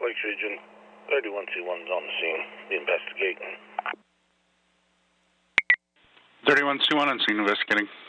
Lakes region. 3121's on the scene. Be investigating. 3121 on scene investigating.